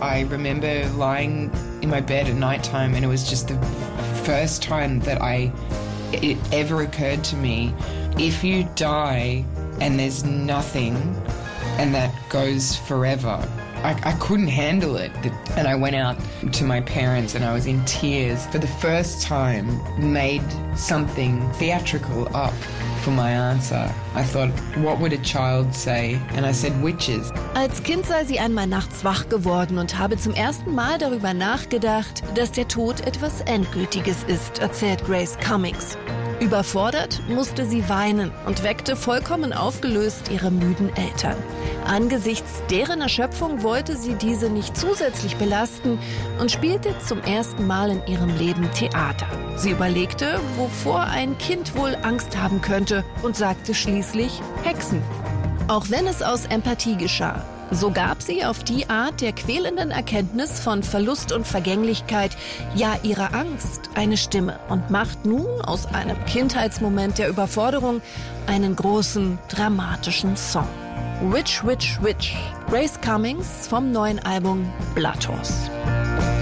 I remember lying in my bed at nighttime, and it was just the first time that it ever occurred to me, if you die and there's nothing and that goes forever, I couldn't handle it. And I went out to my parents and I was in tears. For the first time, made something theatrical up for my answer. I thought, what would a child say? And I said, witches. Als Kind sei sie einmal nachts wach geworden und habe zum ersten Mal darüber nachgedacht, dass der Tod etwas Endgültiges ist, erzählt Grace Cummings. Überfordert musste sie weinen und weckte vollkommen aufgelöst ihre müden Eltern. Angesichts deren Erschöpfung wollte sie diese nicht zusätzlich belasten und spielte zum ersten Mal in ihrem Leben Theater. Sie überlegte, wovor ein Kind wohl Angst haben könnte und sagte schließlich Hexen. Auch wenn es aus Empathie geschah, so gab sie auf die Art der quälenden Erkenntnis von Verlust und Vergänglichkeit, ja ihrer Angst, eine Stimme und macht nun aus einem Kindheitsmoment der Überforderung einen großen, dramatischen Song. Witch, Witch, Witch. Grace Cummings vom neuen Album Blood Horse.